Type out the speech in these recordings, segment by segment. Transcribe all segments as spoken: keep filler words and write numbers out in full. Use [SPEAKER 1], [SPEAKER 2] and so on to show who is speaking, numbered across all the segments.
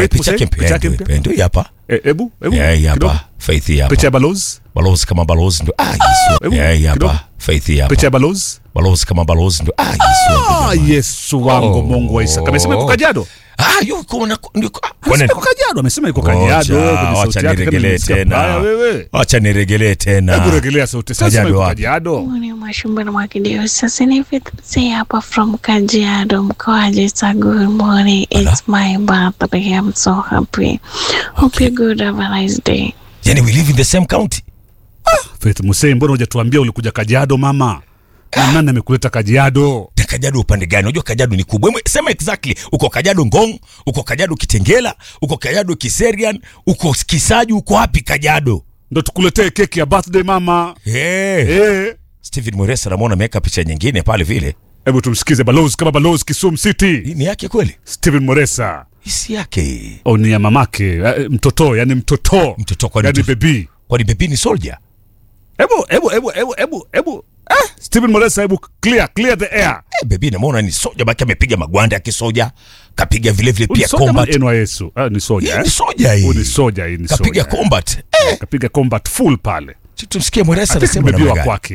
[SPEAKER 1] Faith
[SPEAKER 2] picha
[SPEAKER 1] Musei,
[SPEAKER 2] yake
[SPEAKER 1] picha yake
[SPEAKER 2] mpya.
[SPEAKER 1] mpya.
[SPEAKER 2] Ndio hapa.
[SPEAKER 1] Eh, Ebu, ebu.
[SPEAKER 2] Yeah,
[SPEAKER 1] kidogo.
[SPEAKER 2] hapa. Faith hapa.
[SPEAKER 1] Picha ya balozi.
[SPEAKER 2] Balozi kama balozi ndio. Ah, Yesu.
[SPEAKER 1] Ebu,
[SPEAKER 2] Yeah,
[SPEAKER 1] kidogo.
[SPEAKER 2] hapa. Faith hapa.
[SPEAKER 1] Picha ya balozi.
[SPEAKER 2] Balozi kama balozi ndio. Ah, Yesu.
[SPEAKER 1] Ah, Yesu wangu,
[SPEAKER 2] Oh.
[SPEAKER 1] Mungu wa Isa. Amesema yuko Kajiado.
[SPEAKER 2] Ah, yuko na yuko.
[SPEAKER 1] Amesema yuko Kajiado, amesema yuko Kajiado. Kwenye sauti
[SPEAKER 2] Acha
[SPEAKER 1] yake kama
[SPEAKER 2] niregelee
[SPEAKER 1] nimesikia
[SPEAKER 2] tena.
[SPEAKER 1] mbaya wewe.
[SPEAKER 2] Acha niregelee tena.
[SPEAKER 1] Hebu regelea sauti. Sasa
[SPEAKER 2] Kajiado
[SPEAKER 1] yuko
[SPEAKER 2] wapi?
[SPEAKER 1] Kajiado.
[SPEAKER 3] Mwani Mwashumba na Mwakideo. Sasa ni Faith hapa from Kajiado. Mkoaje? It's a good morning. It's my birthday. I'm so happy. Hope you good. Have a nice day.
[SPEAKER 2] Yani we live in the same county.
[SPEAKER 1] Faith Musei, mbona hujatuambia ulikuja Kajiado mama? Na nani amekuleta Kajiado?
[SPEAKER 2] Kajiado upande gani? Unajua Kajiado ni kubwa. Hebu sema exactly. Uko Kajiado Ngong, uko Kajiado Kitengela, uko Kajiado Kiserian, uko Kisaju, uko wapi Kajiado?
[SPEAKER 1] Ndo tukuletee keki ya birthday mama.
[SPEAKER 2] Eh.
[SPEAKER 1] Eh.
[SPEAKER 2] Steven Mweresa namuona ameweka picha nyingine pale vile.
[SPEAKER 1] Hebu tumsikize balozi kama balozi Kisumu City.
[SPEAKER 2] Hii ni yake kweli?
[SPEAKER 1] Steven Mweresa.
[SPEAKER 2] Hisi yake.
[SPEAKER 1] O ni ya mamake, eh, mtoto, yani mtoto.
[SPEAKER 2] Mtoto kwa
[SPEAKER 1] yani baby.
[SPEAKER 2] Kwani baby ni soldier?
[SPEAKER 1] Hebu hebu hebu hebu hebu hebu eh, Steven Mweresa, hebu clear clear the air.
[SPEAKER 2] Eh, baby namuona ni soldier, baki amepiga magwanda ya kisoja, kapiga vile vile pia combat.
[SPEAKER 1] N Y S. Ah, ni soja eh.
[SPEAKER 2] Ni soja hii.
[SPEAKER 1] Ni soja hii, ni soja.
[SPEAKER 2] Kapiga combat.
[SPEAKER 1] Eh, kapiga combat full pale.
[SPEAKER 2] Tumsikie Mweresa anasema
[SPEAKER 1] na baby kwake.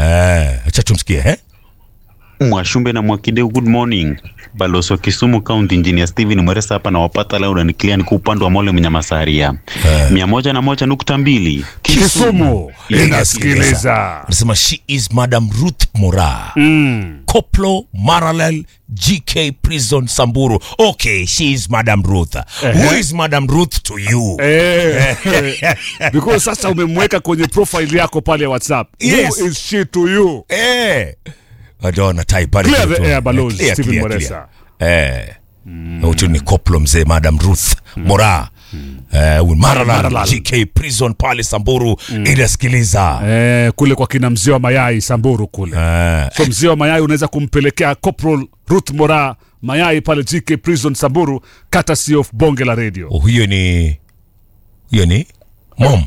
[SPEAKER 2] Eh, acha tumsikie eh.
[SPEAKER 4] Mwashumbe na Mwakideu, good morning. Balozi wa Kisumu County Engineer Steven Mweresa hapa na wapata leo ni clear kwa upande wa Mole Mnyamasaria. Uh, mia moja na moja nukta mbili
[SPEAKER 1] Kisumu inasikiliza.
[SPEAKER 2] Anasema she is Madam Ruth Mora.
[SPEAKER 1] Mm.
[SPEAKER 2] Koplo Maralel G K Prison Samburu. Okay, she is Madam Ruth. Uh-huh. Who is Madam Ruth to you?
[SPEAKER 1] Eh. Because sasa umemweka kwenye profile yako pale WhatsApp.
[SPEAKER 2] Yes.
[SPEAKER 1] Who is she to you?
[SPEAKER 2] Eh. Adona type pale.
[SPEAKER 1] Clear the air, balozi Steven Mweresa.
[SPEAKER 2] Eh. Huyu ni Koplo mzee Madam Ruth mm. Mora. Mm. Eh, uh, Maralal G K Prison pale Samburu mm. inasikiliza.
[SPEAKER 1] Eh, kule kwa kina mzee wa mayai Samburu kule.
[SPEAKER 2] Eh.
[SPEAKER 1] So mzee wa mayai unaweza kumpelekea Corporal Ruth Mora mayai pale G K Prison Samburu, courtesy of Bonge la Radio.
[SPEAKER 2] Oh, huyo ni huyo ni mom.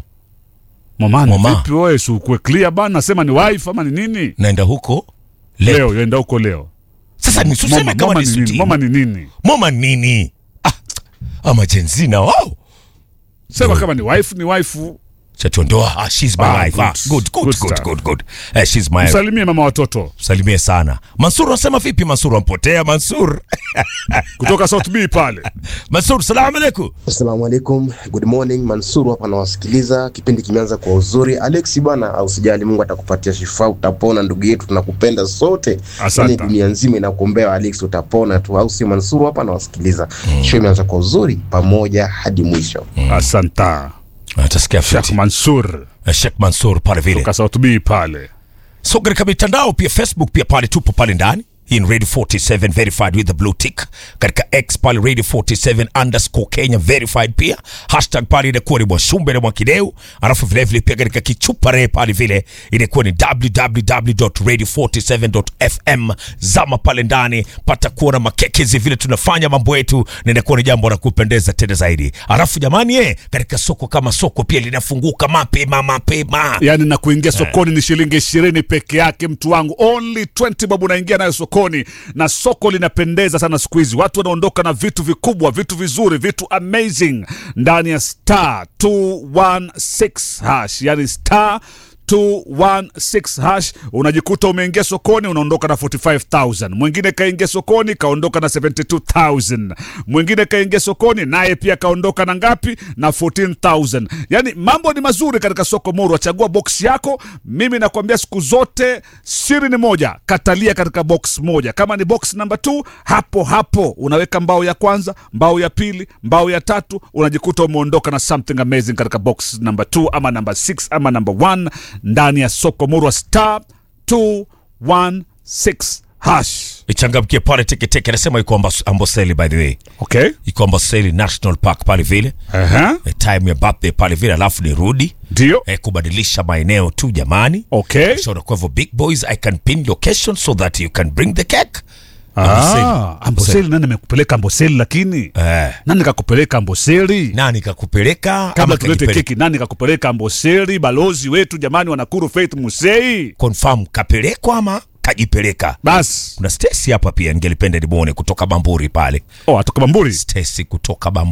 [SPEAKER 1] Mama, Mama. Vipi wewe ukue clear bana, nasema ni wife ama ni nini?
[SPEAKER 2] Naenda huko
[SPEAKER 1] leo, leo yenda huko leo.
[SPEAKER 2] Sasa ni tuseme kama ni
[SPEAKER 1] nini? Mama ni nini?
[SPEAKER 2] Mama nini? Ah, ama jenzina wao.
[SPEAKER 1] Sema kama ni wife ni wife.
[SPEAKER 2] Chatondoa, ah, she's my ah, wife. Good, ah, good, good, good, good, good, good. Eh, she's my.
[SPEAKER 1] Msalimie mama watoto.
[SPEAKER 2] Salimie sana. Mansur unasema vipi Mansur, ampotea Mansur?
[SPEAKER 1] Kutoka South B pale.
[SPEAKER 2] Mansur, salamu alaykum.
[SPEAKER 5] Assalamu alaykum. Good morning. Mansur hapa nawasikiliza. Kipindi kimeanza kwa uzuri. Alex bwana, au sijali, Mungu atakupatia shifa, utapona ndugu yetu, tunakupenda sote. Yaani dunia nzima inakuombea Alex, utapona tu, au si? Mansur hapa nawasikiliza. Mm. Show imeanza kwa uzuri pamoja hadi mwisho.
[SPEAKER 2] Mm.
[SPEAKER 1] Asante.
[SPEAKER 2] Atasikia
[SPEAKER 1] Sheikh Mansur.
[SPEAKER 2] Sheikh Mansur pale vile.
[SPEAKER 1] Kutoka South B pale.
[SPEAKER 2] So katika mitandao pia Facebook pia pale tupo pale ndani. In Radio forty-seven verified with the blue tick. Katika X pale Radio forty-seven underscore Kenya verified pia. Hashtag pale inakuwa ni Mwashumbe na Mwakideu. Alafu vile vile pia katika kichupare pale vile inakuwa ni w w w dot radio forty-seven dot f m. Zama pale ndani pata kuona makekezi vile tunafanya mambo yetu, na inakuwa ni jambo la kupendeza tena zaidi. Alafu jamani eh, katika soko kama soko pia linafunguka mapema mapema.
[SPEAKER 1] Yaani na kuingia sokoni eh, ni shilingi ishirini peke yake mtu wangu. Only twenty babu unaingia nayo sokoni. Na soko linapendeza sana siku hizi. Watu wanaondoka na vitu vikubwa, vitu vizuri, vitu amazing ndani ya star two one six hash. Yani star two one six hash, unajikuta umeingia sokoni unaondoka na forty-five thousand. Mwingine kaingia sokoni kaondoka na seventy-two thousand. Mwingine kaingia sokoni naye pia kaondoka na ngapi? Na fourteen thousand. Yani mambo ni mazuri katika soko Muru. Chagua box yako. Mimi nakwambia siku zote siri ni moja, katalia katika box moja. Kama ni box number two, hapo hapo unaweka mbao ya kwanza, mbao ya pili, mbao ya tatu, unajikuta umeondoka na something amazing katika box number two ama number six ama number one ndani ya soko Muru. Star two one six hash.
[SPEAKER 2] Ichangamkie pale teke teke. Anasema yuko Amboseli by the way.
[SPEAKER 1] Okay.
[SPEAKER 2] Yuko Amboseli National Park pale vile.
[SPEAKER 1] Aha.
[SPEAKER 2] Uh-huh. Time ya birthday pale vile, alafu ni rudi.
[SPEAKER 1] Ndio.
[SPEAKER 2] Eh, kubadilisha maeneo tu jamani.
[SPEAKER 1] Okay.
[SPEAKER 2] So kwa hivyo big boys, I can pin location so that you can bring the cake.
[SPEAKER 1] Ah, Amboseli. Nani amekupeleka Amboseli lakini?
[SPEAKER 2] Eh.
[SPEAKER 1] Nani kakupeleka Amboseli?
[SPEAKER 2] Nani kakupeleka?
[SPEAKER 1] Kabla tulete keki, nani kakupeleka Amboseli? Balozi wetu jamani wa Nakuru Faith Musei.
[SPEAKER 2] Confirm kapelekwa ama kajipeleka?
[SPEAKER 1] Bas.
[SPEAKER 2] Kuna Stacy hapa pia ningelipenda nimuone kutoka Bamburi pale.
[SPEAKER 1] Oh, kutoka Bamburi.
[SPEAKER 2] Stacy kutoka Bamburi.